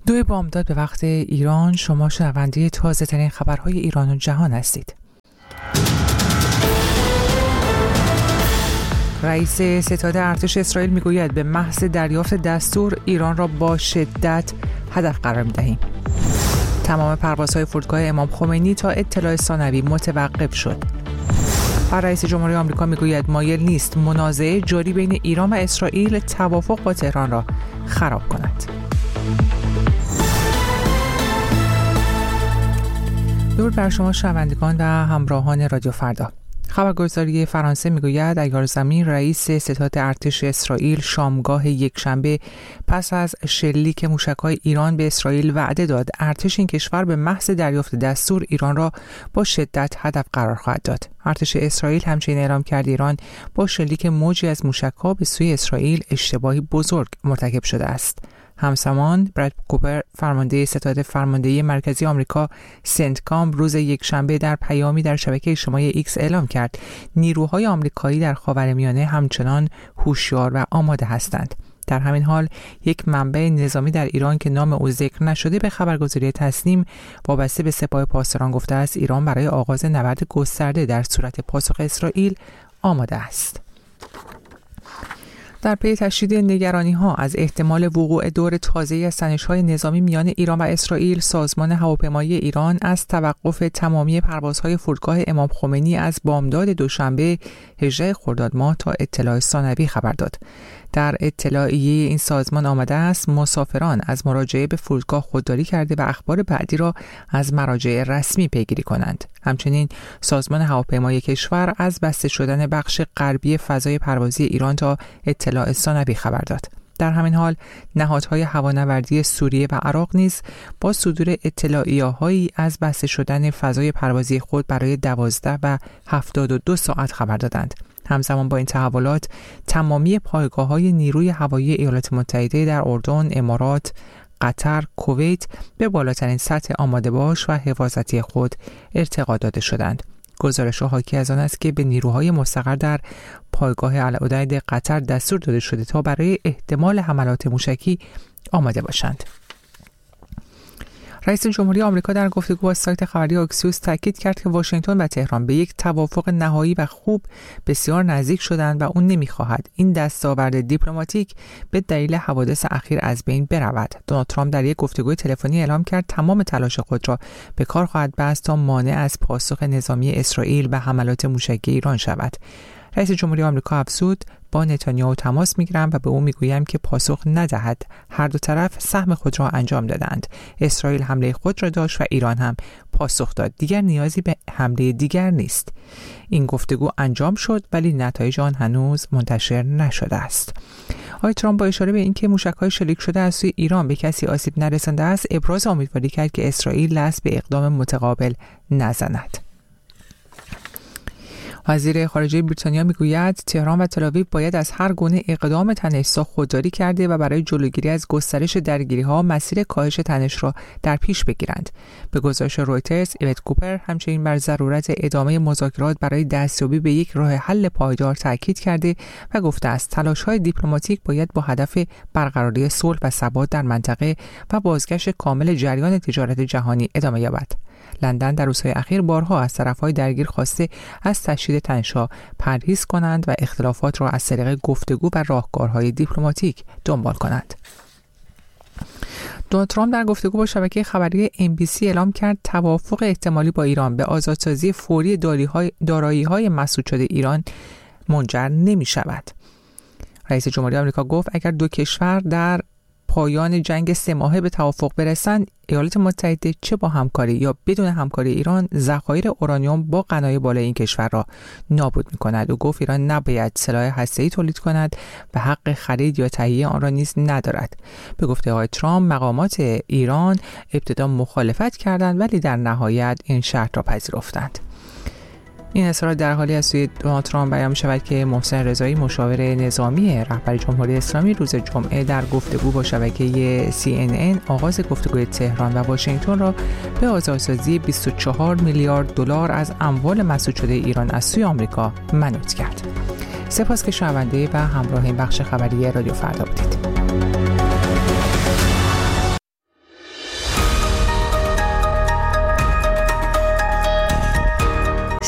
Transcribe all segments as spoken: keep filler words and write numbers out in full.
دو بامداد به وقت ایران. شما شنونده تازه ترین خبرهای ایران و جهان هستید. رئیس ستاد ارتش اسرائیل میگوید به محض دریافت دستور ایران را با شدت هدف قرار می‌دهیم. تمام پروازهای فرودگاه امام خمینی تا اطلاع ثانوی متوقف شد. و رئیس جمهوری آمریکا میگوید مایل نیست منازعه جاری بین ایران و اسرائیل توافق با تهران را خراب کند. درود بر شما شنوندگان و همراهان رادیو فردا. خبرگزاری فرانسه میگوید ایار زمین رئیس ستاد ارتش اسرائیل شامگاه یکشنبه پس از شلیک موشک‌های ایران به اسرائیل وعده داد ارتش این کشور به محض دریافت دستور ایران را با شدت هدف قرار خواهد داد. ارتش اسرائیل همچنین اعلام کرد ایران با شلیک موجی از موشک‌ها به سوی اسرائیل اشتباهی بزرگ مرتکب شده است. همزمان براد کوپر فرمانده ستاد فرماندهی مرکزی آمریکا سنتکام روز یکشنبه در پیامی در شبکه اجتماعی ایکس اعلام کرد نیروهای آمریکایی در خاورمیانه همچنان هوشیار و آماده هستند. در همین حال یک منبع نظامی در ایران که نام او ذکر نشده به خبرگزاری تسنیم وابسته به سپاه پاسداران گفته است ایران برای آغاز نبرد گسترده در صورت پاسخ اسرائیل آماده است. در پی تشدید نگرانی‌ها از احتمال وقوع دور تازه‌ای از تنش‌های نظامی میان ایران و اسرائیل، سازمان هواپیمایی ایران از توقف تمامی پروازهای فرودگاه امام خمینی از بامداد دوشنبه هجدهم خرداد ماه تا اطلاع ثانوی خبر داد. در اطلاعیه این سازمان آمده است مسافران از مراجعه به فرودگاه خودداری کرده و اخبار بعدی را از مراجع رسمی پیگیری کنند. همچنین سازمان هواپیمایی کشور از بسته شدن بخش غربی فضای پروازی ایران تا اطلاع ثانوی خبر داد. در همین حال نهادهای هوانوردی سوریه و عراق نیز با صدور اطلاعیه‌هایی از بسته شدن فضای پروازی خود برای دوازده و هفتاد و دو ساعت خبر دادند. همزمان با این تحولات تمامی پایگاه‌های نیروی هوایی ایالات متحده در اردن، امارات، قطر، کویت به بالاترین سطح آماده باش و حفاظتی خود ارتقا داده شدند. گزارش حاکی از آن است که به نیروهای مستقر در پایگاه العدید قطر دستور داده شده تا برای احتمال حملات موشکی آماده باشند. رئیس جمهوری آمریکا در گفتگو با سایت خبری آکسیوس تاکید کرد که واشنگتن و تهران به یک توافق نهایی و خوب بسیار نزدیک شدند و اون نمی‌خواهد این دستاورد دیپلماتیک به دلیل حوادث اخیر از بین برود. دونالد ترامپ در یک گفتگوی تلفنی اعلام کرد تمام تلاش خود را به کار خواهد بست تا مانع از پاسخ نظامی اسرائیل و حملات موشکی ایران شود. رئیس جمهوری آمریکا افزود با نتانیاهو تماس میگیرم و به او میگویم که پاسخ ندهد. هر دو طرف سهم خود را انجام دادند. اسرائیل حمله خود را داشت و ایران هم پاسخ داد. دیگر نیازی به حمله دیگر نیست. این گفتگو انجام شد ولی نتایج آن هنوز منتشر نشده است. آقای ترامپ با اشاره به اینکه موشک‌های شلیک شده از سوی ایران به کسی آسیب نرسانده است، ابراز امیدواری کرد که اسرائیل دست به اقدام متقابل نزند. وزیر خارجه بریتانیا میگوید تهران و تل‌آویو باید از هر گونه اقدام تنش‌زا خودداری کرده و برای جلوگیری از گسترش درگیری‌ها مسیر کاهش تنش را در پیش بگیرند. به گزارش رویترز، ایوت کوپر همچنین بر ضرورت ادامه مذاکرات برای دستیابی به یک راه حل پایدار تاکید کرده و گفته است تلاش‌های دیپلماتیک باید با هدف برقراری صلح و ثبات در منطقه و بازگشت کامل جریان تجارت جهانی ادامه یابد. لندن در روزهای اخیر بارها از طرف‌های درگیر خواسته از تشدید تنش‌ها پرهیز کنند و اختلافات را از طریق گفتگو و راهکارهای دیپلماتیک دنبال کنند. دونالد ترامپ در گفتگو با شبکه خبری ام بی سی اعلام کرد توافق احتمالی با ایران به آزادسازی فوری دارایی‌های مسدود شده ایران منجر نمی‌شود. رئیس جمهوری آمریکا گفت اگر دو کشور در پایان جنگ سه ماهه به توافق برسند، ایالات متحده چه با همکاری یا بدون همکاری ایران ذخایر اورانیوم با غنای بالای این کشور را نابود می‌کند. او گفت ایران نباید سلاح هسته‌ای تولید کند و حق خرید یا تهیه آن را نیز ندارد. به گفته آقای ترامپ مقامات ایران ابتدا مخالفت کردند ولی در نهایت این شرط را پذیرفتند. این اظهارات در حالی از سوی دونالد ترامپ بیان می‌شود که محسن رضایی مشاور نظامی رهبر جمهوری اسلامی روز جمعه در گفتگو با شبکه سی ان ان آغاز گفتگوی تهران و واشنگتن را به آزادسازی بیست و چهار میلیارد دلار از اموال مسدود شده ایران از سوی آمریکا منوط کرد. سپاس که شنونده و همراه این بخش خبری رادیو فردا بودید.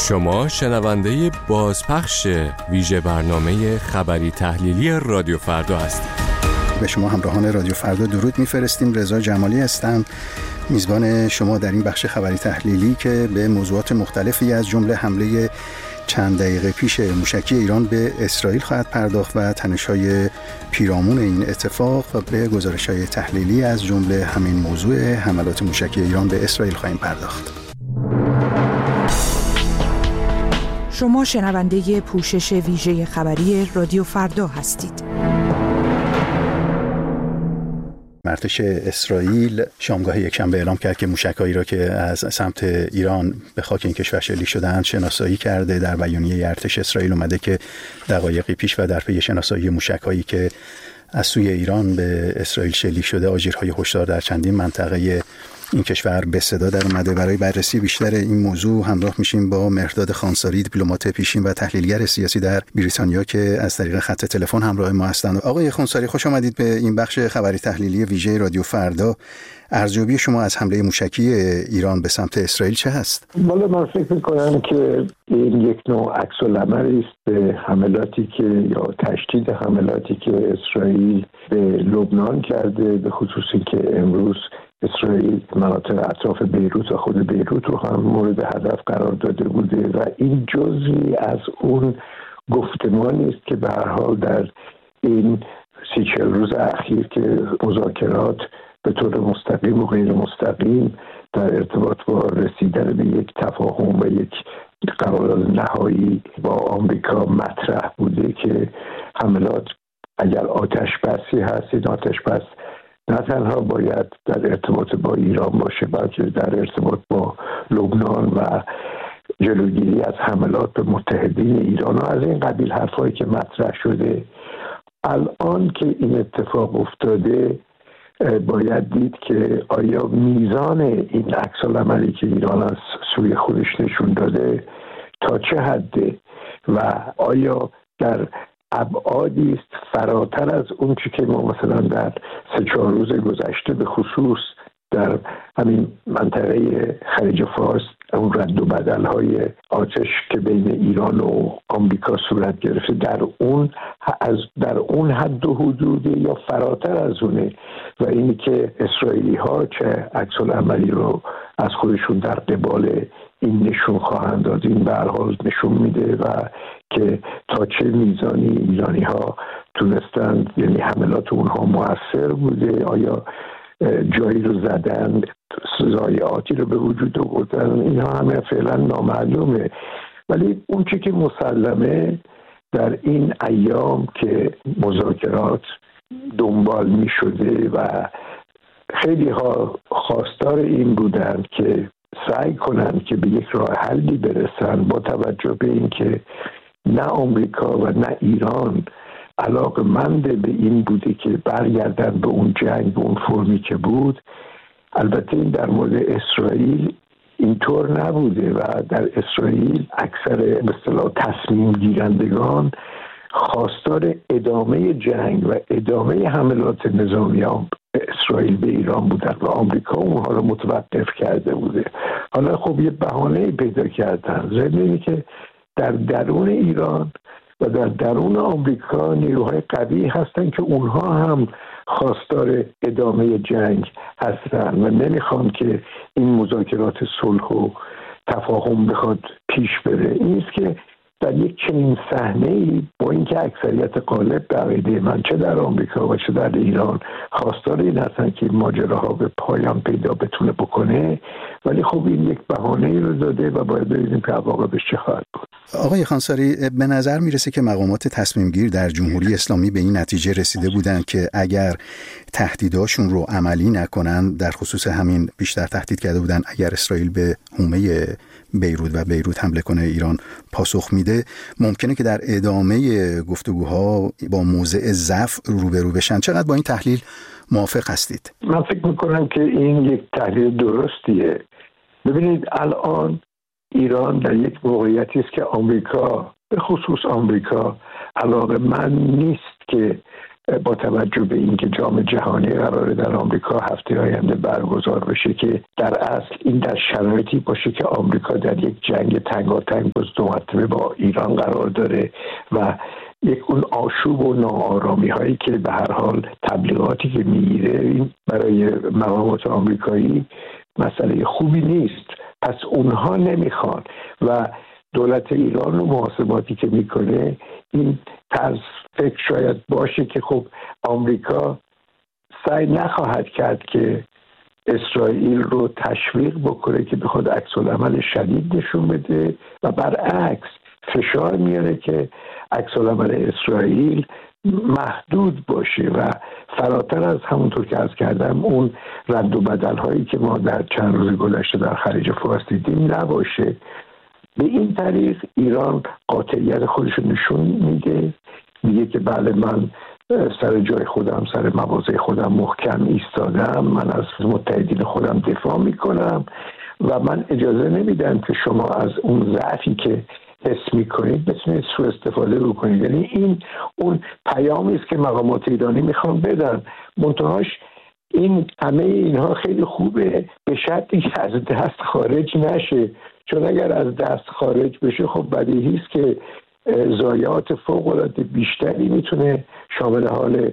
شما شنونده بازپخش ویژه برنامه خبری تحلیلی رادیو فردا هستید. به شما همراهان رادیو فردا درود میفرستیم. رضا جمالی هستم، میزبان شما در این بخش خبری تحلیلی که به موضوعات مختلفی از جمله حمله چند دقیقه پیش موشکی ایران به اسرائیل خواهد پرداخت و تنش‌های پیرامون این اتفاق و به گزارش‌های تحلیلی از جمله همین موضوع حملات موشکی ایران به اسرائیل خواهیم پرداخت. شما شنونده پوشش ویژه خبری رادیو فردا هستید. ارتش اسرائیل شامگاه یکشنبه اعلام کرد که موشک‌هایی را که از سمت ایران به خاک این کشور شلیک شده‌اند شناسایی کرده. در بیانیه ارتش اسرائیل اومده که دقایقی پیش و در پی شناسایی موشک‌هایی که از سوی ایران به اسرائیل شلیک شده، آژیرهای هشدار در چندین منطقه این کشور به صدا در اومده. برای بررسی بیشتر این موضوع همراه میشیم با مهرداد خانساری، دیپلمات پیشین و تحلیلگر سیاسی در بریتانیا که از طریق خط تلفن همراه ما هستند. آقای خانساری، خوش آمدید به این بخش خبری تحلیلی ویژه رادیو فردا. ارزیابی شما از حمله موشکی ایران به سمت اسرائیل چه هست؟ والا من فکر می‌کنم که این یک نوع عکس‌العملی است به حملاتی که یا تشدید حملاتی که اسرائیل به لبنان کرده، به خصوصی که امروز اسرائیل مناطق اطراف بیروت و خود بیروت رو هم مورد هدف قرار داده بوده و این جزئی از اون گفتمانی است که به هر حال در این سی چهل روز اخیر که مذاکرات به طور مستقیم و غیر مستقیم در ارتباط با رسیدن به یک تفاهم و یک قرارداد نهایی با آمریکا مطرح بوده که حملات اگر آتش بسی هست، این آتش بس نه تنها باید در ارتباط با ایران باشه بلکه در ارتباط با لبنان و جلوگیری از حملات به متحدین ایران و از این قبیل حرفایی که مطرح شده. الان که این اتفاق افتاده باید دید که آیا میزان این عکس‌العملی که ایران از سوی خودش نشون داده تا چه حده و آیا در ابعادی است فراتر از اون چی که ما مثلا در سه چهار روز گذشته به خصوص در همین منطقه خلیج فارس اون رد و بدل‌های آتش که بین ایران و آمریکا صورت گرفته در اون از در اون حد و حدود یا فراتر از اونه و اینی که اسرائیلی‌ها چه عکس‌العملی رو از خودشون در قبال این نشون خواهند داد. این به هر حال نشون میده و که تا چه میزانی ایرانی‌ها تونستند، یعنی حملات اونها مؤثر بوده، آیا جایی رو زدن، ضایعاتی رو به وجود آوردن، اینها همه فعلا نامعلومه. ولی اون چیزی که مسلمه در این ایام که مذاکرات دنبال می شده و خیلی ها خواستار این بودن که سعی کنن که به یک راه حلی برسن با توجه به این که نه آمریکا و نه ایران علاقه‌مند به این بوده که برگردن به اون جنگ به اون فرمی که بود. البته این در مورد اسرائیل اینطور نبوده و در اسرائیل اکثر به اصطلاح تصمیم گیرندگان خواستار ادامه جنگ و ادامه حملات نظامی اسرائیل به ایران بودن و آمریکا اونها رو متوقف کرده بوده. حالا خب یه بهانه پیدا کردن، ضمن اینه که در درون ایران و در درون آمریکا نیروهای قوی هستن که اونها هم خواستار ادامه جنگ هستن و نمیخوان که این مذاکرات صلح و تفاهم بخواد پیش بره. این است که در یک چنین صحنه‌ای با اینکه اکثریت غالب به عقیده من چه در آمریکا و چه در ایران خواستار این هستن که این ماجراها به پایان پیدا بتونه بکنه، ولی خب این یک بهانه‌ای رو داده و باید ببینیم که عواقبش چه خواهد بود. آقای خانساری، به نظر میرسه که مقامات تصمیم گیر در جمهوری اسلامی به این نتیجه رسیده بودند که اگر تهدیداشون رو عملی نکنن، در خصوص همین بیشتر تهدید کرده بودن اگر اسرائیل به حومه بیروت و بیروت حمله کنه ایران پاسخ میده، ممکنه که در ادامه گفتگوها با موضع ضعف روبرو بشن. چقدر با این تحلیل موافق هستید؟ من فکر میکنم که این یک تحلیل درستیه. ببینید الان ایران در یک موقعیتی است که آمریکا، به خصوص آمریکا، علاقه‌مند نیست که با توجه به اینکه جام جهانی قراره در آمریکا هفته آینده برگزار بشه که در اصل این در شرایطی باشه که آمریکا در یک جنگ تنگاتنگ باز دو مرتبه با ایران قرار داره و یک اون آشوب و ناآرامی هایی که به هر حال تبلیغاتی که میگیره این برای مقامات آمریکایی مسئله خوبی نیست. پس اونها نمیخوان و دولت ایران و محاسباتی که میکنه این طرز فکر شاید باشه که خب آمریکا سعی نخواهد کرد که اسرائیل رو تشویق بکنه که بخواد عکس‌العمل شدید نشون بده و برعکس فشار میاره که عکس‌العمل اسرائیل محدود باشه و فراتر از همونطور که عرض کردم اون رد و بدل هایی که ما در چند روز گذشته در خلیج فارس دیدیم نباشه. به این طریق ایران قاطعیت خودش رو نشون میده، میگه که بله من سر جای خودم، سر مواضع خودم محکم ایستادم، من از متحدین خودم دفاع میکنم و من اجازه نمیدم که شما از اون ضعفی که حس میکنید بتونید سوء استفاده بکنید. یعنی این اون پیامی است که مقامات ایرانی میخوان بدن. منتهاش این همه اینها خیلی خوبه به شرطی که از دست خارج نشه، چون اگر از دست خارج بشه خب بدیهی است که ضایعات فوق‌العاده بیشتری میتونه شامل حال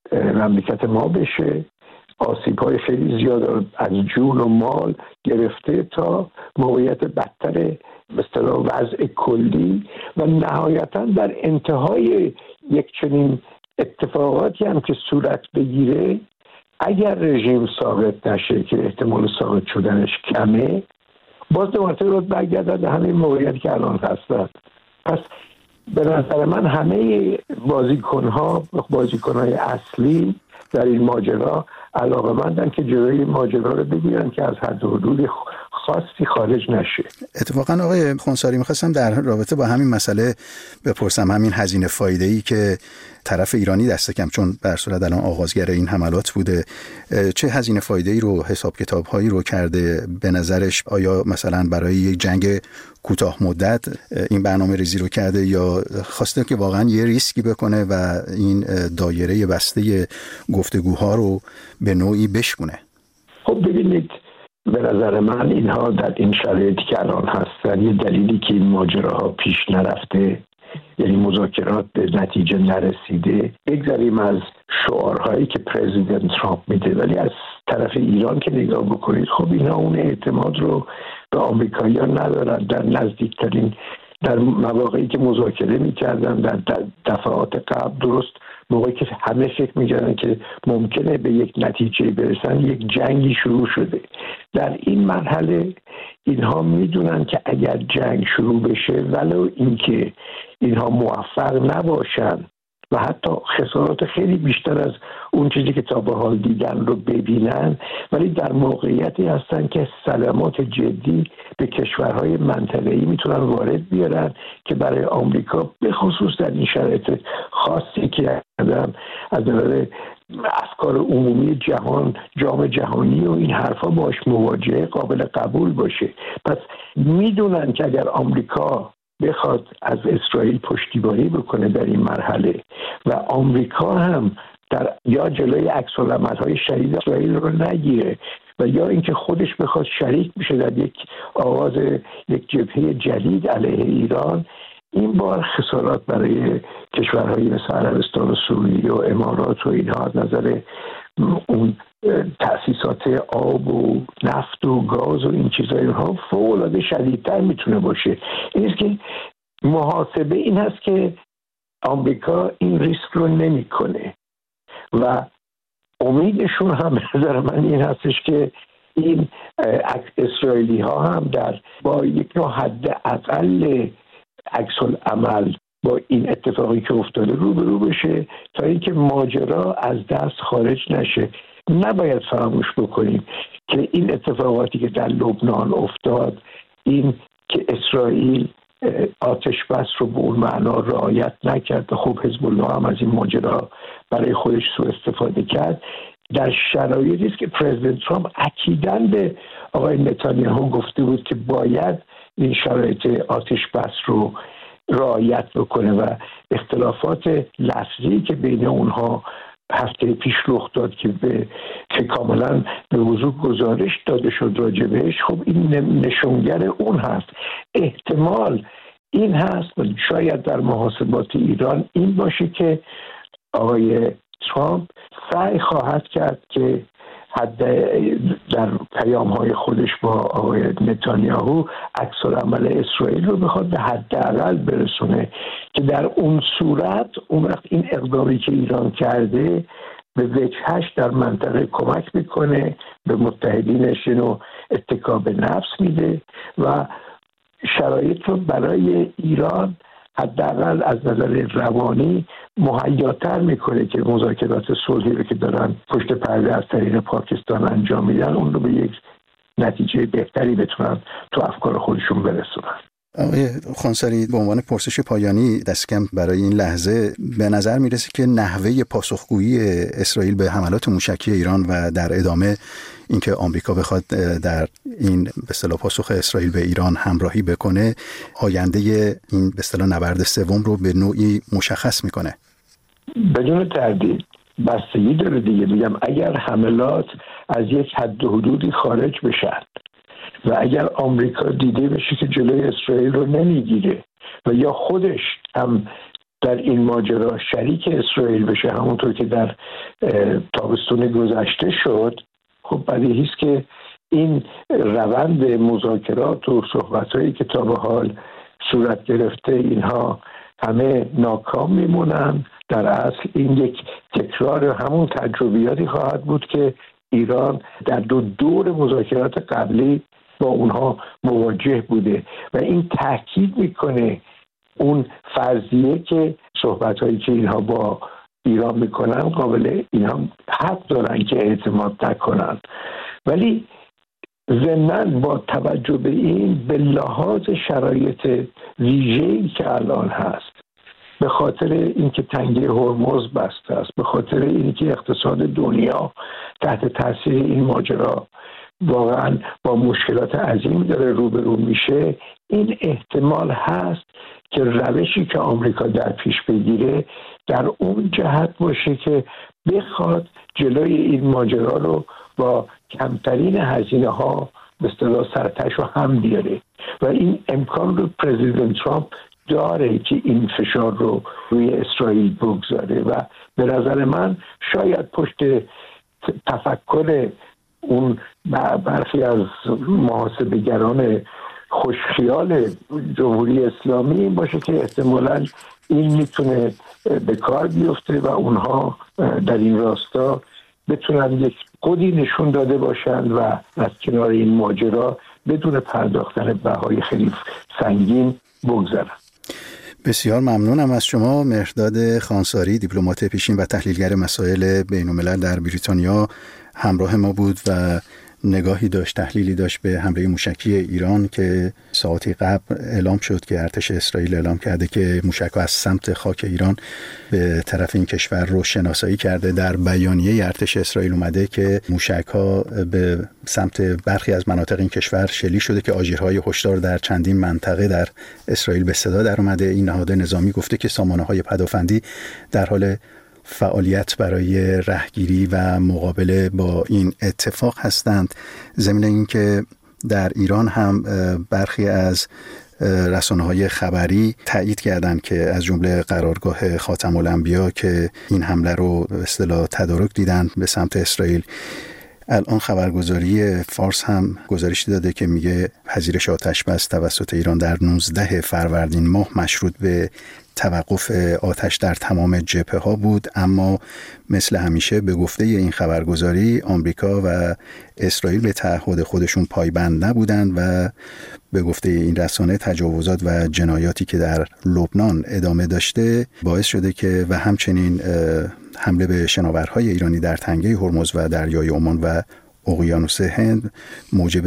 مملکت ما بشه، آسیب‌های خیلی زیاد از جون و مال گرفته تا موقعیت بدتر به اصطلاح وضع کلی و نهایتاً در انتهای یک چنین اتفاقاتی هم که صورت بگیره اگر رژیم ثابت نشه که احتمال ثابت شدنش کمه باز دو مرتبه رو برگردن به همین موقعیتی که الان هستن. پس به نظر من همه بازیکن‌ها بازیکن‌های اصلی در این ماجرا علاقه‌مندن که جلوی ماجرا رو بگیرن که از حد و حدود خاصی خارج نشه. اتفاقا آقای خونساری می‌خواستم در رابطه با همین مسئله بپرسم، همین هزینه فایده‌ای که طرف ایرانی دست کم چون در صورت الان آغازگر این حملات بوده، چه هزینه فایده‌ای رو حساب کتاب‌هایی رو کرده به نظرش؟ آیا مثلا برای یک جنگ کوتاه مدت این برنامه ریزی رو کرده یا خواسته که واقعا یه ریسکی بکنه و این دایره بسته گفتگوها رو به نوعی بشکونه؟ خب ببینید به نظر من اینها در این شرایطی که الان هستن یه دلیلی که این ماجراها پیش نرفته، یعنی مذاکرات به نتیجه نرسیده، بگذاریم از شعارهایی که پرزیدنت ترامپ میده ولی از طرف ایران که نگاه بکنید خب اینا اون اعتماد رو به آمریکایی‌ها ندارن. در نزدیکترین در مواقعی که مذاکره میکردن در دفعات قبل، درست موقعی که همه فکر میکردن که ممکنه به یک نتیجه برسن یک جنگی شروع شده. در این مرحله اینها میدونن که اگر جنگ شروع بشه ولو اینکه اینها موفق نباشن و حتی خسارات خیلی بیشتر از اون چیزی که تا به حال دیدن رو ببینن، ولی در موقعیتی هستن که صدمات جدی به کشورهای منطقه‌ای میتونن وارد بیارن که برای آمریکا به خصوص در این شرایط خاصی که آدم از نظر افکار عمومی جهان، جام جهانی و این حرفا باش مواجهه قابل قبول باشه. پس میدونن که اگر آمریکا بخواد از اسرائیل پشتیبانی بکنه در این مرحله و آمریکا هم در یا جلوی عکس‌العمل‌های شدید اسرائیل رو نگیره و یا اینکه خودش بخواد شریک بشه در یک آغاز یک جبهه جدید علیه ایران، این بار خسارات برای کشورهایی مثل عربستان و سوریه و امارات و اینها از نظر اون تأسیسات آب و نفت و گاز و این چیزهای اونها فوق‌العاده شدیدتر میتونه باشه. این است که محاسبه این هست که آمریکا این ریسک رو نمیکنه و امیدشون هم به نظر من این هستش که این اسرائیلی ها هم در با یک نوع حد اقل عکس‌العمل با این اتفاقی که افتاده روبرو بشه تا اینکه ماجرا از دست خارج نشه. نباید فراموش بکنیم که این اتفاقاتی که در لبنان افتاد، این که اسرائیل آتش بس رو به اون معنا رعایت نکرد و خب حزب الله هم از این ماجرا برای خودش سوء استفاده کرد، در شرایطی است که پرزیدنت ترامپ اکیداً به آقای نتانیاهو گفته بود که باید این شرایط آتش بس رو رعایت بکنه و اختلافات لفظی که بین اونها هفته پیش رخ داد که به که کاملا به وضوح گزارش داده شد راجبش، خب این نشونگر اون هست. احتمال این هست و شاید در محاسبات ایران این باشه که آقای ترامپ سعی خواهد کرد که حد در پیام‌های خودش با آقای نتانیاهو عکس‌العمل اسرائیل رو بخواد به حداقل برسونه که در اون صورت اون وقت این اقدامی که ایران کرده به وجهش در منطقه کمک میکنه، به متحدینش اینو اتکا به نفس میده و شرایط رو برای ایران حداقل از نظر روانی مهیاتر میکنه که مذاکرات صلحی رو که دارن پشت پرده از طریق پاکستان انجام میدن اون رو به یک نتیجه بهتری بتونن تو افکار خودشون برسونن. آقای خانساری، به عنوان پرسش پایانی دست کم برای این لحظه به نظر میرسه که نحوه پاسخگویی اسرائیل به حملات موشکی ایران و در ادامه اینکه آمریکا بخواد در این به اصطلاح پاسخ اسرائیل به ایران همراهی بکنه، آینده این به اصطلاح نبرد سوم رو به نوعی مشخص میکنه. بدون تردید بستگی داره دیگه. میگم اگر حملات از یک حد و حدودی خارج بشن و اگر آمریکا دیده بشه که جلوی اسرائیل رو نمیگیره و یا خودش هم در این ماجرا شریک اسرائیل بشه، همونطور که در تابستون گذشته شد، خب بدیهی است که این روند مذاکرات و صحبت‌هایی که تا به حال صورت گرفته اینها همه ناکام میمونن. در اصل این یک تکرار همون تجربیاتی خواهد بود که ایران در دو دور مذاکرات قبلی با اونها مواجه بوده و این تاکید میکنه اون فرضیه که صحبت‌هایی که اینها با ایران میکنن قابل اینها حق دارن که اعتماد نکنن. ولی ضمناً با توجه به این به لحاظ شرایط ویژه‌ای که الان هست، به خاطر اینکه تنگه هرمز بسته است، به خاطر اینکه اقتصاد دنیا تحت تاثیر این ماجرا واقعا با مشکلات عظیم داره روبرو میشه، این احتمال هست که روشی که آمریکا در پیش بگیره در اون جهت باشه که بخواد جلوی این ماجرا رو با کمترین هزینه ها به اصطلاح سرتش رو هم بیاره و این امکان رو پرزیدنت ترامپ داره که این فشار رو روی اسرائیل بگذاره و به نظر من شاید پشت تفکر اون برخی از محاسبه‌گران خوشخیال جمهوری اسلامی این باشه که احتمالاً این میتونه به کار بیفته و اونها در این راستا بتونن یک قدی نشون داده باشند و از کنار این ماجرا بدون پرداختن بهای خیلی سنگین بگذرن. بسیار ممنونم از شما. مهرداد خانساری، دیپلمات پیشین و تحلیلگر مسائل بین‌الملل در بریتانیا همراه ما بود و نگاهی داشت، تحلیلی داشت به حمله موشکی ایران که ساعتی قبل اعلام شد که ارتش اسرائیل اعلام کرده که موشک‌ها از سمت خاک ایران به طرف این کشور رو شناسایی کرده. در بیانیه ارتش اسرائیل اومده که موشک‌ها به سمت برخی از مناطق این کشور شلیک شده که آژیرهای هشدار در چندین منطقه در اسرائیل به صدا در اومده. این نهاد نظامی گفته که سامانه‌های پدافندی در حال فعالیت برای رهگیری و مقابله با این اتفاق هستند. ضمن اینکه در ایران هم برخی از رسانه‌های خبری تایید کردند که از جمله قرارگاه خاتم الانبیا که این حمله رو به اصطلاح تدارک دیدن به سمت اسرائیل. الان خبرگزاری فارس هم گزارش داده که میگه پذیرش آتش بس توسط ایران در نوزده فروردین ماه مشروط به توقف آتش در تمام جبهه ها بود، اما مثل همیشه به گفته این خبرگزاری آمریکا و اسرائیل به تعهد خودشون پایبند نبودند و به گفته این رسانه تجاوزات و جنایاتی که در لبنان ادامه داشته باعث شده که و همچنین حمله به شناورهای ایرانی در تنگه هرمز و دریای عمان و اقیانوس هند موجب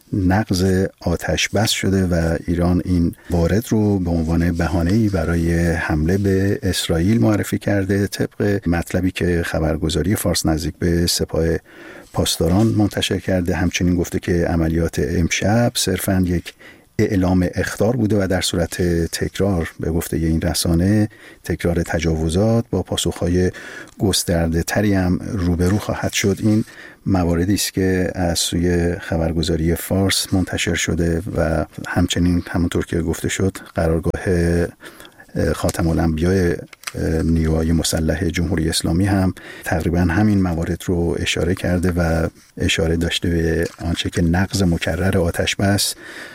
نقض آتش بس شده و ایران این وارد رو به عنوان بهانه‌ای برای حمله به اسرائیل معرفی کرده، طبق مطلبی که خبرگزاری فارس نزدیک به سپاه پاسداران منتشر کرده. همچنین گفته که عملیات امشب صرفاً یک اعلام اخطار بوده و در صورت تکرار به گفته این رسانه تکرار تجاوزات با پاسخهای گسترده تری هم روبرو خواهد شد. این مواردی است که از سوی خبرگزاری فارس منتشر شده و همچنین همونطور که گفته شد قرارگاه خاتم الانبیاء نیروهای مسلح جمهوری اسلامی هم تقریبا همین موارد رو اشاره کرده و اشاره داشته به آنچه که نقض مکرر آتش بس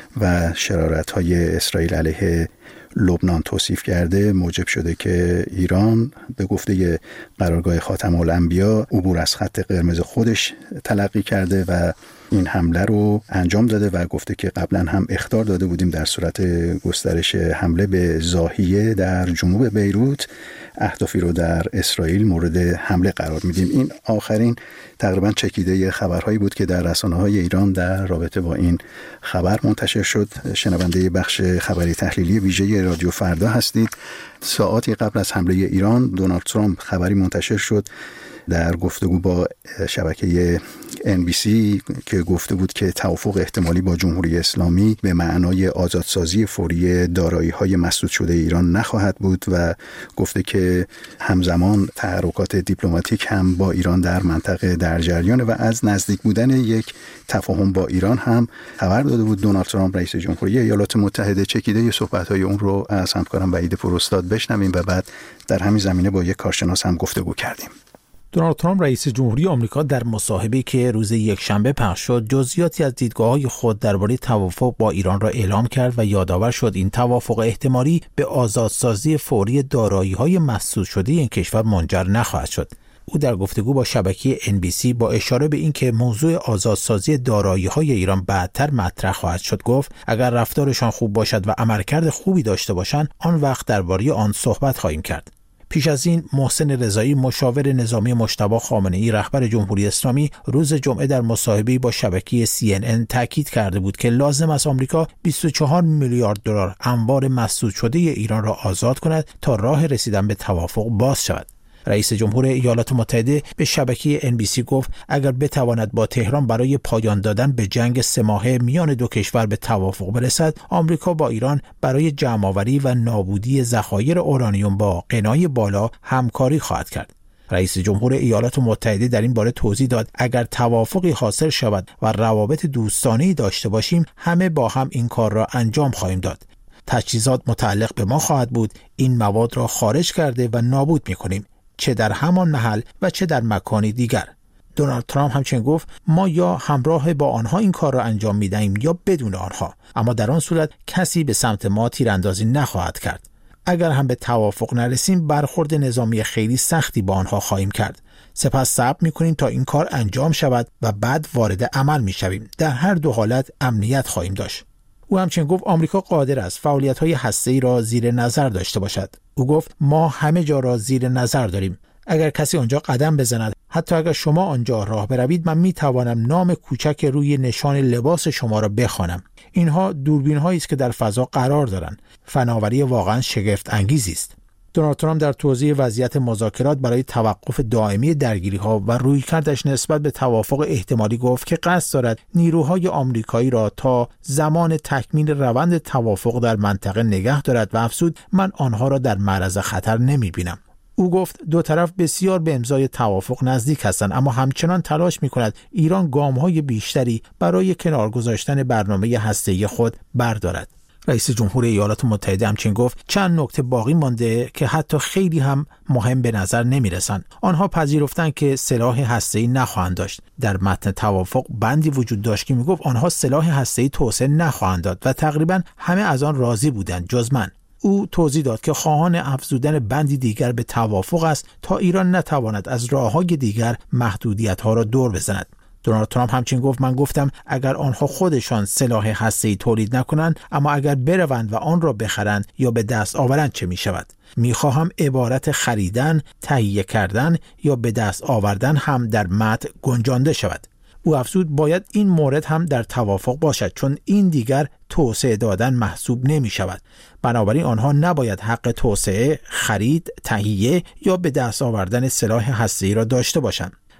و شرارت‌های اسرائیل علیه لبنان توصیف کرده موجب شده که ایران به گفته قرارگاه خاتم الانبیاء عبور از خط قرمز خودش تلقی کرده و این حمله رو انجام داده و گفته که قبلا هم اخطار داده بودیم در صورت گسترش حمله به ضاحیه در جنوب بیروت اهدافی رو در اسرائیل مورد حمله قرار میدیم. این آخرین تقریبا چکیده خبرهایی بود که در رسانه‌های ایران در رابطه با این خبر منتشر شد. شنونده بخش خبری تحلیلی ویژه رادیو فردا هستید. ساعاتی قبل از حمله ایران دونالد ترامپ خبری منتشر شد در گفتگو با شبکه ان بی سی که گفته بود که توافق احتمالی با جمهوری اسلامی به معنای آزادسازی فوری دارایی‌های مسدود شده ایران نخواهد بود و گفته که همزمان تحرکات دیپلماتیک هم با ایران در منطقه در جریانه و از نزدیک بودن یک تفاهم با ایران هم خبر داده بود. دونالد ترامپ رئیس جمهوری ایالات متحده چکیده صحبت‌های اون رو از همکارم وحید پوراستاد بشنویم و بعد در همین زمینه با یک کارشناس هم گفتگو کردیم. دونالد ترامپ رئیس جمهوری آمریکا در مصاحبه‌ای که روز یکشنبه پخش شد جزئیاتی از دیدگاه‌های خود درباره توافق با ایران را اعلام کرد و یادآور شد این توافق احتمالی به آزادسازی فوری دارایی‌های مسدود شده این کشور منجر نخواهد شد. او در گفتگو با شبکه ان بی سی با اشاره به اینکه موضوع آزادسازی دارایی‌های ایران بعدتر مطرح خواهد شد گفت اگر رفتارشان خوب باشد و عملکرد خوبی داشته باشند آن وقت درباره آن صحبت خواهیم کرد. پیش از این محسن رضایی مشاور نظامی مجتبی خامنه‌ای رهبر جمهوری اسلامی روز جمعه در مصاحبه‌ای با شبکه سی ان ان تاکید کرده بود که لازم است آمریکا بیست و چهار میلیارد دلار انبار مسدود شده ایران را آزاد کند تا راه رسیدن به توافق باز شود. رئیس جمهور ایالات متحده به شبکه ان بی سی گفت اگر بتواند با تهران برای پایان دادن به جنگ سه ماهه میان دو کشور به توافق برسد، آمریکا با ایران برای جمع‌آوری و نابودی ذخایر اورانیوم با غنای بالا همکاری خواهد کرد. رئیس جمهور ایالات متحده در این باره توضیح داد اگر توافقی حاصل شود و روابط دوستانه‌ای داشته باشیم همه با هم این کار را انجام خواهیم داد. تجهیزات متعلق به ما خواهد بود، این مواد را خارج کرده و نابود می‌کنیم، چه در همان محل و چه در مکانی دیگر. دونالد ترامپ همچنین گفت ما یا همراه با آنها این کار را انجام می‌دهیم یا بدون آنها، اما در آن صورت کسی به سمت ما تیراندازی نخواهد کرد. اگر هم به توافق نرسیم برخورد نظامی خیلی سختی با آنها خواهیم کرد. سپس صبر می‌کنیم تا این کار انجام شود و بعد وارد عمل می‌شویم. در هر دو حالت امنیت خواهیم داشت. او همچنین گفت آمریکا قادر است فعالیت‌های هسته‌ای را زیر نظر داشته باشد. او گفت ما همه جا را زیر نظر داریم. اگر کسی آنجا قدم بزند، حتی اگر شما آنجا راه بروید، من می‌توانم نام کوچک روی نشان لباس شما را بخوانم. اینها دوربین‌هایی است که در فضا قرار دارند. فناوری واقعاً شگفت انگیزی است. دونالد ترامپ در توضیح وضعیت مذاکرات برای توقف دائمی درگیری‌ها و رویکردش نسبت به توافق احتمالی گفت که قصد دارد نیروهای آمریکایی را تا زمان تکمیل روند توافق در منطقه نگه دارد و افزود من آنها را در معرض خطر نمی‌بینم. او گفت دو طرف بسیار به امضای توافق نزدیک هستند، اما همچنان تلاش می‌کند ایران گام‌های بیشتری برای کنار گذاشتن برنامه هسته‌ای خود بردارد. رئیس جمهور ایالات متحده همچنین گفت چند نکته باقی مانده که حتی خیلی هم مهم به نظر نمی‌رسند. آنها پذیرفتند که سلاح هسته‌ای نخواهند داشت. در متن توافق بندی وجود داشت که می‌گفت آنها سلاح هسته‌ای توسعه نخواهند داد و تقریباً همه از آن راضی بودند جز من. او توضیح داد که خواهان افزودن بندی دیگر به توافق است تا ایران نتواند از راه‌های دیگر محدودیت‌ها را دور بزند. دونالد ترامپ همچنین گفت من گفتم اگر آنها خودشان سلاح هسته‌ای تولید نکنند، اما اگر بروند و آن را بخرند یا به دست آورند چه می شود؟ می خواهم عبارت خریدن، تهیه کردن یا به دست آوردن هم در متن گنجانده شود. او افزود باید این مورد هم در توافق باشد چون این دیگر توسعه دادن محسوب نمی شود. بنابراین آنها نباید حق توسعه، خرید، تهیه یا به دست آوردن سلاح هسته‌ای را داشته باشند.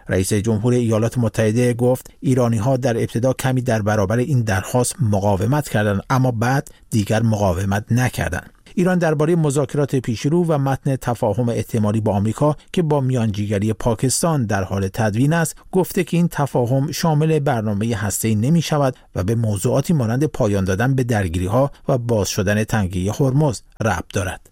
رئیس جمهور ایالات متحده گفت ایرانی‌ها در ابتدا کمی در برابر این درخواست مقاومت کردند، اما بعد دیگر مقاومت نکردند. ایران درباره مذاکرات پیشرو و متن تفاهم احتمالی با آمریکا که با میانجیگری پاکستان در حال تدوین است، گفته که این تفاهم شامل برنامه هسته‌ای نمی‌شود و به موضوعاتی مانند پایان دادن به درگیری‌ها و باز شدن تنگه هرمز ربط دارد.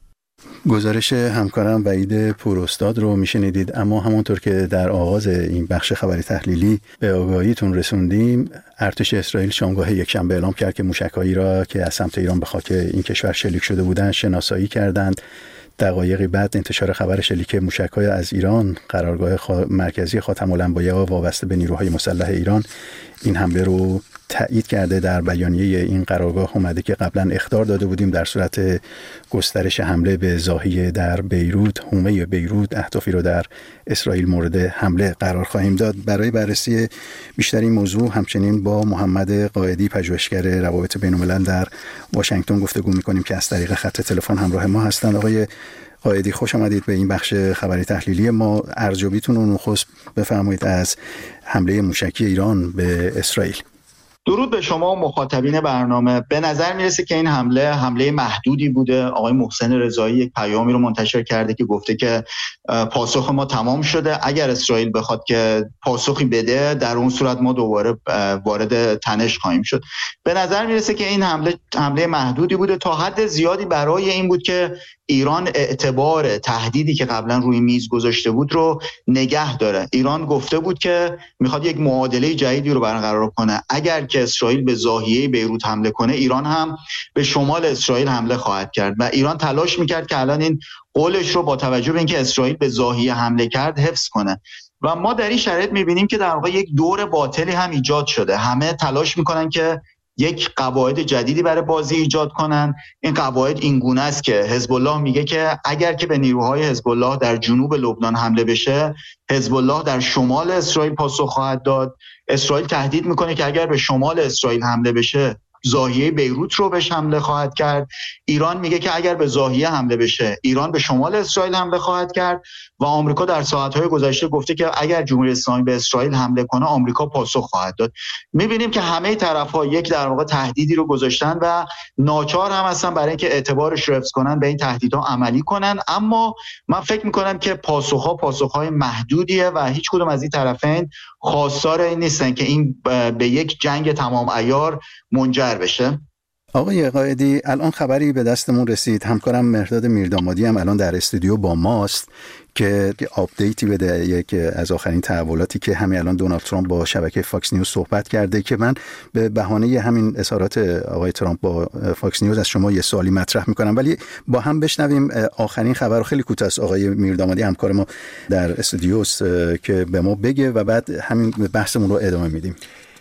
گزارش همکارم وحید پوراستاد رو میشنیدید، اما همونطور که در آغاز این بخش خبری تحلیلی به آگاهیتون رسوندیم، ارتش اسرائیل شامگاه یکشنبه اعلام کرد که موشک‌هایی را که از سمت ایران به خاک این کشور شلیک شده بودند شناسایی کردند. دقایقی بعد انتشار خبر شلیک موشک‌های از ایران، قرارگاه خا... مرکزی خاتم الانبیا وابسته به نیروهای مسلح ایران این حمله رو تایید کرده. در بیانیه این قرارگاه اومده که قبلا اخطار داده بودیم در صورت گسترش حمله به زاهیه در بیروت، حومه بیروت، اهدافی رو در اسرائیل مورد حمله قرار خواهیم داد. برای بررسی بیشتر این موضوع همچنین با محمد قائدی، پژوهشگر روابط بین‌الملل در واشنگتن گفتگو می‌کنیم که از طریق خط تلفن همراه ما هستند. آقای قائدی، خوش آمدید به این بخش خبری تحلیلی ما. ارزیابیتون رو نخست بفرمایید از حمله موشکی ایران به اسرائیل. درود به شما و مخاطبین برنامه. به نظر میرسه که این حمله حمله محدودی بوده. آقای محسن رضایی یک پیامی رو منتشر کرده که گفته که پاسخ ما تمام شده، اگر اسرائیل بخواد که پاسخی بده در اون صورت ما دوباره وارد تنش خواهیم شد. به نظر میرسه که این حمله حمله محدودی بوده، تا حد زیادی برای این بود که ایران اعتبار تهدیدی که قبلا روی میز گذاشته بود رو نگه داره. ایران گفته بود که میخواد یک معادله جدیدی رو برقرار کنه. اگر که اسرائیل به زاهیه بیروت حمله کنه، ایران هم به شمال اسرائیل حمله خواهد کرد و ایران تلاش میکرد که الان این قولش رو با توجه به اینکه اسرائیل به زاهیه حمله کرد حفظ کنه. و ما در این شرایط میبینیم که در واقع یک دور باطلی هم ایجاد شده. همه تلاش میکنن که یک قواعد جدیدی برای بازی ایجاد کنن. این قواعد این گونه است که حزب الله میگه که اگر که به نیروهای حزب الله در جنوب لبنان حمله بشه، حزب الله در شمال اسرائیل پاسخ خواهد داد. اسرائیل تهدید میکنه که اگر به شمال اسرائیل حمله بشه، زاهیه بیروت رو بهش حمله خواهد کرد. ایران میگه که اگر به زاهیه حمله بشه، ایران به شمال اسرائیل حمله خواهد کرد و آمریکا در ساعت‌های گذشته گفته که اگر جمهوری اسلامی به اسرائیل حمله کنه، آمریکا پاسخ خواهد داد. می‌بینیم که همه طرف‌ها یک در واقع تهدیدی رو گذاشتن و ناچار هم هستن برای اینکه اعتبارش رو حفظ کنن به این تهدیدها عملی کنن. اما من فکر می‌کنم که پاسخ‌ها پاسخ‌های محدودیه و هیچ کدوم از این طرفین خواستار این نیستن که این به یک جنگ تمام عیار منجر بشه. آقای قائدی، الان خبری به دستمون رسید، همکارم مهرداد میردامادی هم الان در استودیو با ماست که آپدیتی بده یک از آخرین تحولاتی که همین الان دونالد ترامپ با شبکه فاکس نیوز صحبت کرده، که من به بهانه همین اظهارات آقای ترامپ با فاکس نیوز از شما یه سوالی مطرح میکنم، ولی با هم بشنویم آخرین خبر. خیلی کوتاه است آقای میردامادی همکار ما در استودیوست که به ما بگه و بعد همین بحثمون رو ادامه میدیم.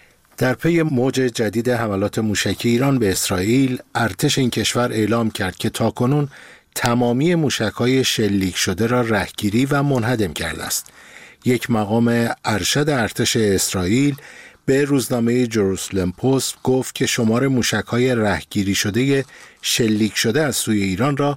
در پی موج جدید حملات موشکی ایران به اسرائیل، ارتش این کشور اعلام کرد که تاکنون تمامی موشک‌های شلیک شده را رهگیری و منهدم کرده است. یک مقام ارشد ارتش اسرائیل به روزنامه جروسلم پست گفت که شمار موشک‌های رهگیری شده شلیک شده از سوی ایران را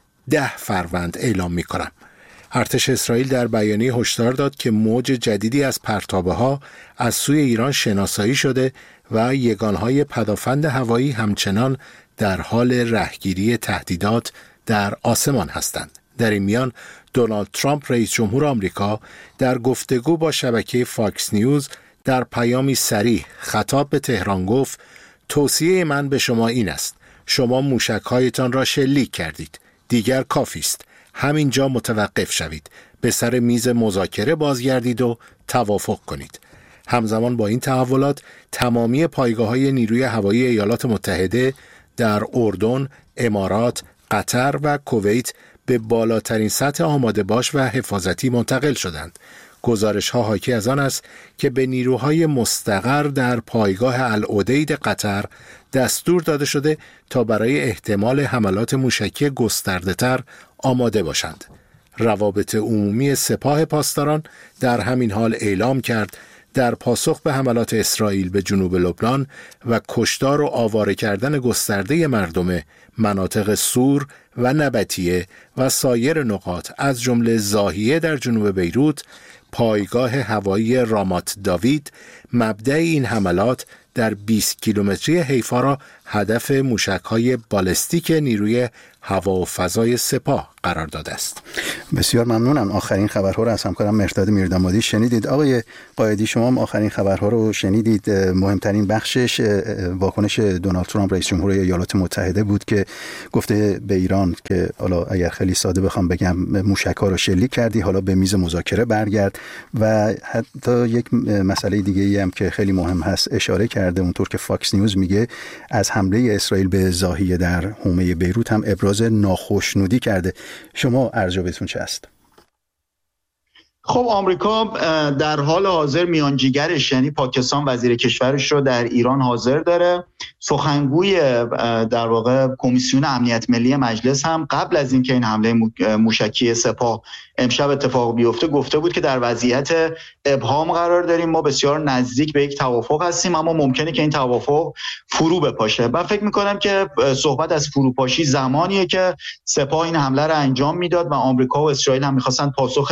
ده فروند اعلام می‌کنم. ارتش اسرائیل در بیانیه هشدار داد که موج جدیدی از پرتابه‌ها از سوی ایران شناسایی شده و یگانهای پدافند هوایی همچنان در حال رهگیری تهدیدات در آسمان هستند. در این میان دونالد ترامپ رئیس جمهور آمریکا در گفتگو با شبکه فاکس نیوز در پیامی صریح خطاب به تهران گفت: توصیه من به شما این است، شما موشک‌هایتان را شلیک کردید، دیگر کافی است، همینجا متوقف شوید، به سر میز مذاکره بازگردید و توافق کنید. همزمان با این تحولات تمامی پایگاه‌های نیروی هوایی ایالات متحده در اردن، امارات، قطر و کویت به بالاترین سطح آماده باش و حفاظتی منتقل شدند. گزارش‌ها حاکی از آن است که به نیروهای مستقر در پایگاه العدید قطر دستور داده شده تا برای احتمال حملات موشکی گسترده‌تر آماده باشند. روابط عمومی سپاه پاسداران در همین حال اعلام کرد در پاسخ به حملات اسرائیل به جنوب لبنان و کشتار و آواره کردن گسترده مردم مناطق سور و نبطیه و سایر نقاط از جمله زاهیه در جنوب بیروت، پایگاه هوایی رامات داوید مبدأ این حملات در بیست کیلومتری حیفا را هدف موشک‌های بالستیک نیروی هوا و فضای سپاه قرار داده است. بسیار ممنونم. آخرین خبرها رو از همکارم مرداد میردامادی شنیدید. آقای قائدی، شما هم آخرین خبرها رو شنیدید. مهمترین بخشش واکنش دونالد ترامپ رئیس جمهور ایالات متحده بود که گفته به ایران که حالا اگر خیلی ساده بخوام بگم موشک‌ها رو شلیک کردی، حالا به میز مذاکره برگرد. و حتی یک مسئله دیگه‌ای هم که خیلی مهم هست اشاره کرده، اونطور که فاکس نیوز میگه از حمله اسرائیل به ضاحیه در حومه بیروت هم ابراز ناخوشنودی کرده. شما ارجابتون چه است؟ خب آمریکا در حال حاضر میانجیگرش یعنی پاکستان وزیر کشورش رو در ایران حاضر داره. سخنگوی در واقع کمیسیون امنیت ملی مجلس هم قبل از اینکه این حمله موشکی سپاه امشب اتفاق بیفته گفته بود که در وضعیت ابهام قرار داریم، ما بسیار نزدیک به یک توافق هستیم اما ممکنه که این توافق فرو بپاشه. من فکر میکنم که صحبت از فروپاشی زمانیه که سپاه این حمله رو انجام میداد و آمریکا و اسرائیل هم میخواستن پاسخ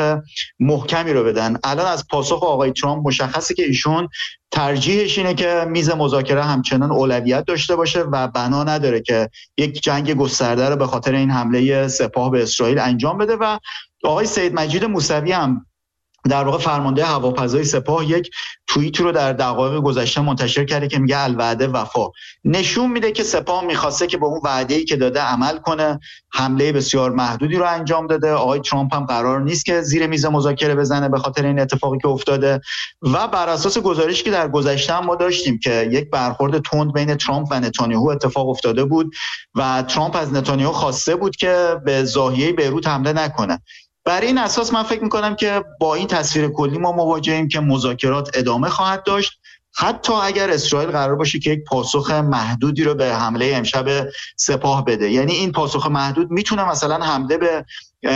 محکمی رو بدن. الان از پاسخ آقای ترامپ مشخصه که ایشون ترجیحش اینه که میز مذاکره همچنان اولویت داشته باشه و بنا نداره که یک جنگ گسترده رو به خاطر این حمله سپاه به اسرائیل انجام بده. و آقای سید مجید موسوی هم در واقع فرمانده هواپیمای سپاه یک توییت رو در دقایق گذشته منتشر کرده که میگه الوعده وفا. نشون میده که سپاه میخواسته که به اون وعده‌ای که داده عمل کنه. حمله بسیار محدودی رو انجام داده. آقای ترامپ هم قرار نیست که زیر میز مذاکره بزنه به خاطر این اتفاقی که افتاده. و بر اساس گزارشی که در گذشته ما داشتیم که یک برخورد تند بین ترامپ و نتانیاهو اتفاق افتاده بود و ترامپ از نتانیاهو خواسته بود که به ضاحیه بیروت حمله نکنه. بر این اساس من فکر میکنم که با این تصویر کلی ما مواجهیم که مذاکرات ادامه خواهد داشت، حتی اگر اسرائیل قرار باشه که یک پاسخ محدودی رو به حمله امشب سپاه بده. یعنی این پاسخ محدود میتونه مثلا حمله به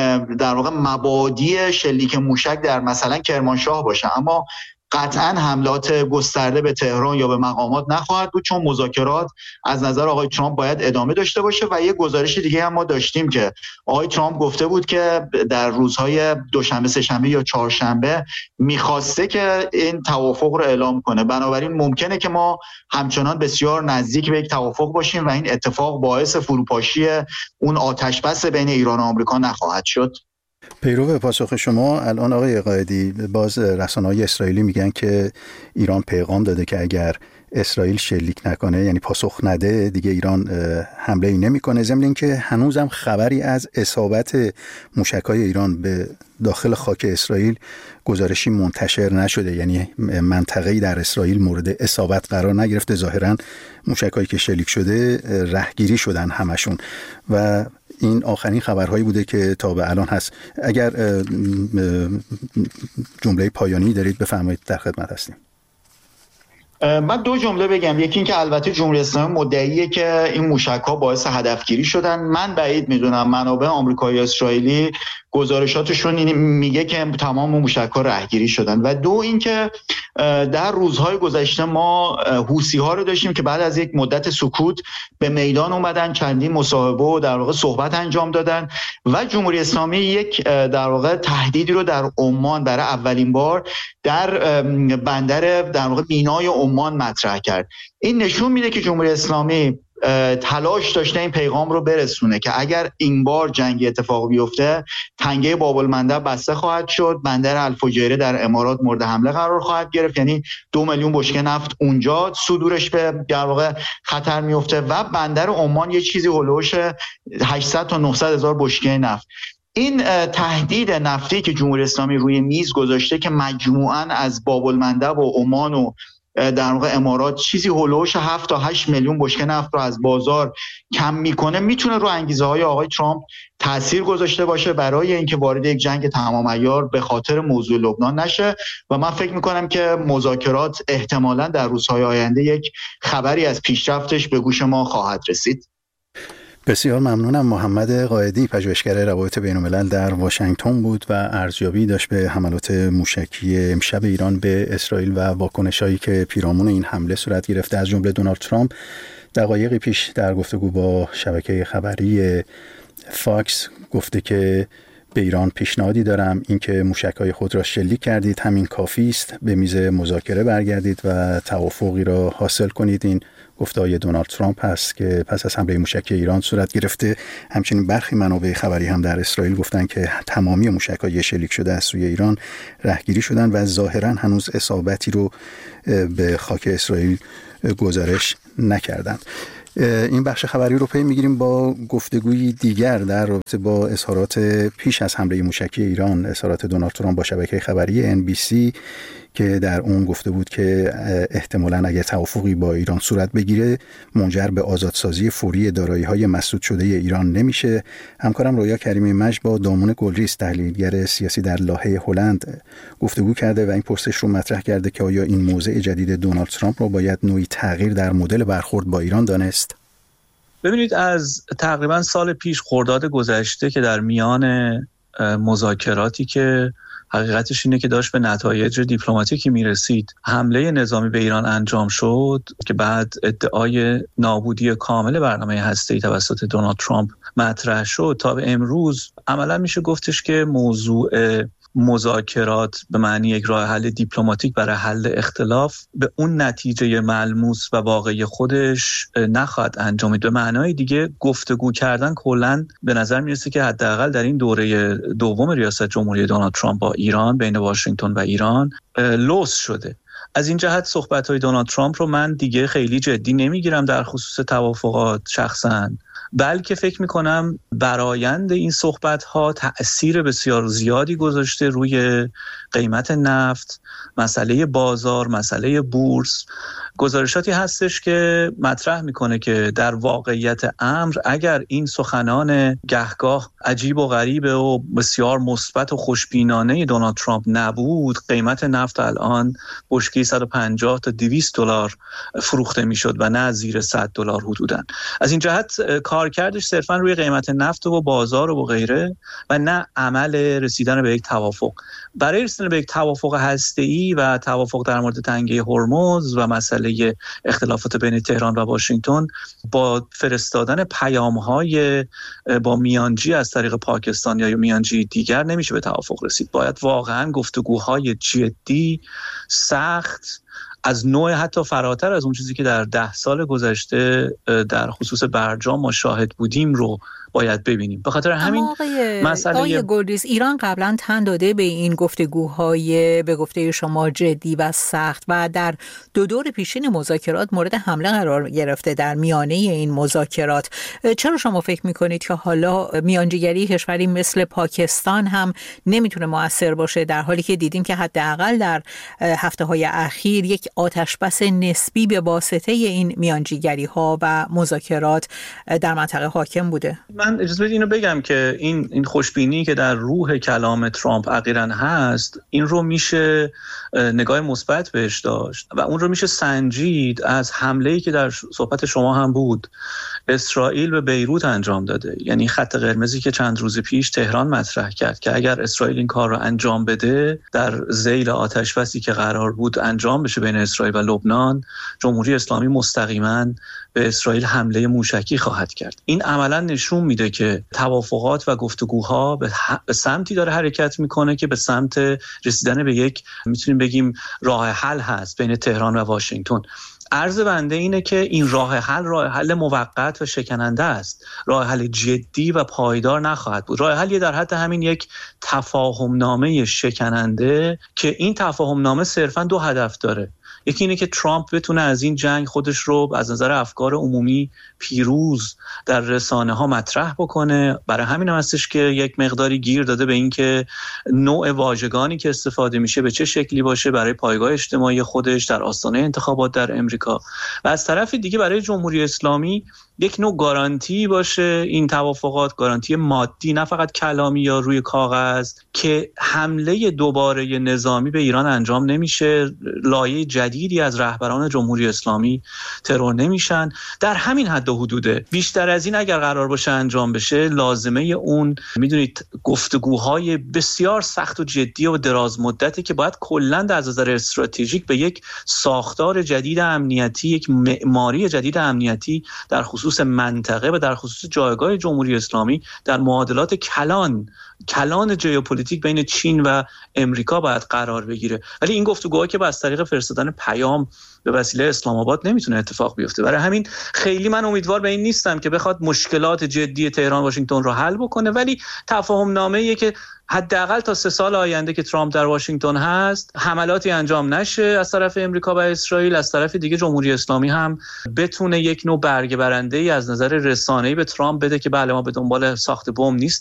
در واقع مبادی شلیک موشک در مثلا کرمانشاه باشه، اما قطعا حملات گسترده به تهران یا به مقامات نخواهد بود، چون مذاکرات از نظر آقای ترامپ باید ادامه داشته باشه. و یه گزارش دیگه هم ما داشتیم که آقای ترامپ گفته بود که در روزهای دوشنبه، سه‌شنبه یا چهارشنبه میخواسته که این توافق رو اعلام کنه. بنابراین ممکنه که ما همچنان بسیار نزدیک به یک توافق باشیم و این اتفاق باعث فروپاشی اون آتش بس بین ایران و آمریکا نخواهد شد. پیرو پاسخ شما، الان آقای قائدی باز رسانه‌های اسرائیلی میگن که ایران پیغام داده که اگر اسرائیل شلیک نکنه، یعنی پاسخ نده، دیگه ایران حمله ای نمیکنه. ضمن اینکه هنوزم خبری از اصابت موشک‌های ایران به داخل خاک اسرائیل گزارشی منتشر نشده، یعنی منطقه‌ای در اسرائیل مورد اصابت قرار نگرفته. ظاهراً موشک‌هایی که شلیک شده رهگیری شدن همشون و این آخرین خبرهایی بوده که تا به الان هست. اگر جمله پایانی دارید بفرمایید، در خدمت هستیم. من دو جمله بگم. یکی این که البته جمهوری اسلامی مدعیه که این موشک‌ها باعث هدفگیری شدن. من بعید میدونم. منابع آمریکایی و اسرائیلی گزارشاتشون این میگه که تمام موشک‌ها رهگیری شدن. و دو این که در روزهای گذشته ما حوثی‌ها رو داشتیم که بعد از یک مدت سکوت به میدان اومدن، چندین مصاحبه و در واقع صحبت انجام دادن و جمهوری اسلامی یک در واقع تهدیدی رو در عمان برای اولین بار در بندر در واقع مینای عمان مطرح کرد. این نشون میده که جمهوری اسلامی تلاش داشته این پیغام رو برسونه که اگر این بار جنگ اتفاق بیفته تنگه باب المندب بسته خواهد شد، بندر الفجیره در امارات مورد حمله قرار خواهد گرفت، یعنی دو میلیون بشکه نفت اونجا صدورش به در واقع خطر میفته و بندر عمان یه چیزی هولوش هشتصد تا نهصد هزار بشکه نفت. این تهدید نفتی که جمهوری اسلامی روی میز گذاشته که مجموعاً از باب المندب و عمان و در واقع امارات چیزی هولوش هفت تا هشت میلیون بشکه نفت رو از بازار کم میکنه، میتونه رو انگیزه های آقای ترامپ تأثیر گذاشته باشه برای اینکه وارد یک جنگ تمام عیار به خاطر موضوع لبنان نشه. و من فکر میکنم که مذاکرات احتمالاً در روزهای آینده یک خبری از پیشرفتش به گوش ما خواهد رسید. بسیار ممنونم. محمد قائدی، پژوهشگر روابط بین‌الملل در واشنگتن بود و ارزیابی داشت به حملات موشکی امشب ایران به اسرائیل و واکنش‌هایی که پیرامون این حمله صورت گرفته. از جمله دونالد ترامپ دقایقی پیش در گفتگو با شبکه خبری فاکس گفته که به ایران پیشنهادی دارم، اینکه موشک‌های خود را شلیک کردید همین کافی است، به میز مذاکره برگردید و توافقی را حاصل کنید. این گفته‌های دونالد ترامپ هست که پس از حمله موشکی ایران صورت گرفته. همچنین برخی منابع خبری هم در اسرائیل گفتن که تمامی موشک‌های شلیک شده از سوی ایران رهگیری شدن و ظاهراً هنوز اصابتی رو به خاک اسرائیل گزارش نکردند. این بخش خبری رو پی میگیریم با گفتگویی دیگر در رابطه با اظهارات پیش از حمله موشکی ایران، اظهارات دونالد ترامپ با شبکه خبری ان بی سی که در اون گفته بود که احتمالاً اگر توافقی با ایران صورت بگیره منجر به آزادسازی فوری دارایی‌های مسدود شده ایران نمیشه. همکارم رویا کریمی مجد با دامون گلریز، تحلیلگر سیاسی در لاهه هلند، گفتگو کرده و این پرسش رو مطرح کرده که آیا این موضع جدید دونالد ترامپ رو باید نوعی تغییر در مدل برخورد با ایران دانست؟ ببینید، از تقریبا سال پیش خرداد گذشته که در میان مذاکراتی که حقیقتش اینه که داشت به نتایج دیپلماتیکی میرسید، حمله نظامی به ایران انجام شد که بعد ادعای نابودی کامل برنامه هسته‌ای توسط دونالد ترامپ مطرح شد، تا به امروز عملا میشه گفتش که موضوع مذاکرات به معنی یک راه حل دیپلماتیک برای حل اختلاف به اون نتیجه ملموس و واقعی خودش نخواهد انجامید. به معنای دیگه گفتگو کردن کلاً به نظر میرسه که حداقل در این دوره دوم ریاست جمهوری دونالد ترامپ با ایران، بین واشنگتن و ایران، لوس شده. از این جهت صحبت‌های دونالد ترامپ رو من دیگه خیلی جدی نمیگیرم در خصوص توافقات شخصاً، بلکه فکر میکنم برآیند این صحبت‌ها تأثیر بسیار زیادی گذاشته روی قیمت نفت، مسئله بازار، مسئله بورس. گزارشاتی هستش که مطرح میکنه که در واقعیت امر اگر این سخنان گهگاه عجیب و غریبه و بسیار مثبت و خوشبینانه دونالد ترامپ نبود، قیمت نفت الان بشکه صد و پنجاه تا دویست دلار فروخته میشد و نه زیر صد دلار حدوداً. از این جهت کارکردش صرفاً روی قیمت نفت و بازار و غیره و نه عمل رسیدن به یک توافق. برای رسیدن به یک توافق هسته‌ای و توافق در مورد تنگه هرمز و مسئله اختلافات بین تهران و واشنگتن با فرستادن پیام‌های با میانجی از طریق پاکستان یا میانجی دیگر نمیشه به توافق رسید. باید واقعاً گفتگوهای جدی، سخت، از نوع حتی فراتر از اون چیزی که در ده سال گذشته در خصوص برجام ما شاهد بودیم رو باید ببینیم. به خاطر همین مسئله آقای گلریز، ایران قبلا تن داده به این گفتگوهای به گفته شما جدی و سخت و در دو دور پیشین مذاکرات مورد حمله قرار گرفته در میانه این مذاکرات. چرا شما فکر میکنید که حالا میانجیگری کشوری مثل پاکستان هم نمیتونه مؤثر باشه، در حالی که دیدیم که حداقل در هفته‌های اخیر یک آتشبس نسبی به واسطه این میانجیگری ها و مذاکرات در منطقه حاکم بوده؟ من اجازه بدید اینو بگم که این این خوشبینی که در روح کلام ترامپ اخیراً هست، این رو میشه نگاه مثبت بهش داشت و اون رو میشه سنجید از حمله‌ای که در صحبت شما هم بود اسرائیل به بیروت انجام داده. یعنی خط قرمزی که چند روز پیش تهران مطرح کرد که اگر اسرائیل این کار رو انجام بده، در ذیل آتشبسی که قرار بود انجام بشه بین اسرائیل و لبنان، جمهوری اسلامی مستقیما به اسرائیل حمله موشکی خواهد کرد. این عملا نشون میده که توافقات و گفتگوها به سمتی داره حرکت میکنه که به سمت رسیدن به یک، میتونیم بگیم، راه حل هست بین تهران و واشنگتن. عرض بنده اینه که این راه حل راه حل موقت و شکننده است. راه حل جدی و پایدار نخواهد بود. راه حل در حد همین یک تفاهم نامه شکننده که این تفاهم نامه صرفاً دو هدف داره. یکی اینه که ترامپ بتونه از این جنگ خودش رو از نظر افکار عمومی پیروز در رسانه ها مطرح بکنه. برای همین هم هستش که یک مقداری گیر داده به این که نوع واژگانی که استفاده میشه به چه شکلی باشه برای پایگاه اجتماعی خودش در آستانه انتخابات در امریکا، و از طرف دیگه برای جمهوری اسلامی یک نوع گارانتی باشه، این توافقات گارانتی مادی نه فقط کلامی یا روی کاغذ، که حمله دوباره نظامی به ایران انجام نمیشه، لایه جدیدی از رهبران جمهوری اسلامی ترور نمیشن. در همین حد و حدوده. بیشتر از این اگر قرار باشه انجام بشه، لازمه اون میدونید گفتگوهای بسیار سخت و جدی و دراز مدتی که باید کلاً از نظر استراتژیک به یک ساختار جدید امنیتی، یک معماری جدید امنیتی در خصوص منطقه و در خصوص جایگاه جمهوری اسلامی در معادلات کلان کلان ژئوپلیتیک بین چین و امریکا باید قرار بگیره. ولی این گفتگوها که از طریق فرستادن پیام به وسیله اسلام آباد نمیتونه اتفاق بیفته. برای همین خیلی من امیدوار به این نیستم که بخواد مشکلات جدی تهران واشنگتن رو حل بکنه، ولی تفاهم نامه‌ایه که حداقل تا سه سال آینده که ترامپ در واشنگتن هست حملاتی انجام نشه از طرف امریکا و اسرائیل، از طرف دیگه جمهوری اسلامی هم بتونه یک نوع برگه برنده‌ای از نظر رسانه‌ای به ترامپ بده که بله ما به دنبال ساخت بمب نیست